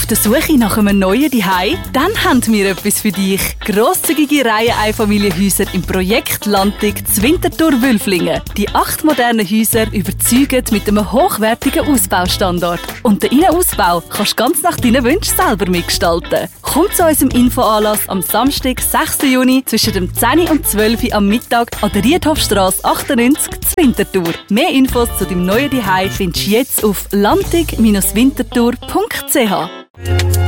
Auf der Suche nach einem neuen Zuhause? Dann haben wir etwas für dich. Grosszügige Reiheneinfamilienhäuser im Projekt Landig Zwintertour-Wülflingen. Die 8 modernen Häuser überzeugen mit einem hochwertigen Ausbaustandard. Und den Innenausbau kannst du ganz nach deinen Wünschen selber mitgestalten. Komm zu unserem Infoanlass am Samstag, 6. Juni zwischen dem 10 und 12 Uhr am Mittag an der Riedhofstrasse 98 Zwintertour. Mehr Infos zu deinem neuen Zuhause findest du jetzt auf landig-winterthur.ch.